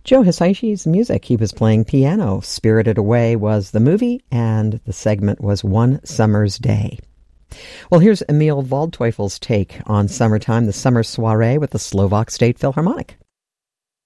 Joe Hisaishi's music. He was playing piano. Spirited Away was the movie, and the segment was One Summer's Day. Well, here's Emil Waldteufel's take on summertime, the summer soiree with the Slovak State Philharmonic.